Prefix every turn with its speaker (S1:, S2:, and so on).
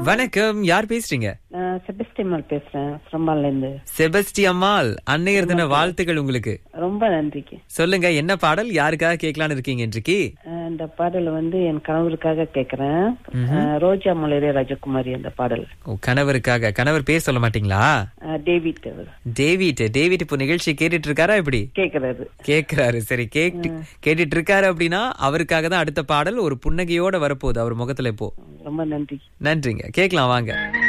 S1: வணக்கம், யார் பேசுறீங்க?
S2: செபஸ்டியம்மாள் பேசுறேன் ஃப்ரம்பால்ல இருந்து.
S1: செபஸ்டியம்மாள், அன்னையர் தின வாழ்த்துக்கள் உங்களுக்கு.
S2: ரொம்ப நன்றிக்கு.
S1: சொல்லுங்க, என்ன பாடல் யாருக்காக கேட்கலான்னு இருக்கீங்க இன்றைக்கு?
S2: இந்த பாடல் என் கணவருக்காக கேக்குறேன். ரோஜா மலரே ராஜகுமாரி அந்த பாடல்.
S1: கணவருக்காக. கணவர் பேர் சொல்ல மாட்டீங்களா?
S2: டேவிட்.
S1: டேவிட் இப்போ நிகழ்ச்சி கேட்டுட்டு இருக்காரா? எப்படி கேக்குறாரு? சரி, கேட்டுட்டு இருக்காரு அப்படின்னா அவருக்காக தான் அடுத்த பாடல் ஒரு புன்னகையோட வரப்போகுது அவர் முகத்துல. இப்போ
S2: ரொம்ப நன்றி.
S1: நன்றிங்க, கேட்கலாம் வாங்க.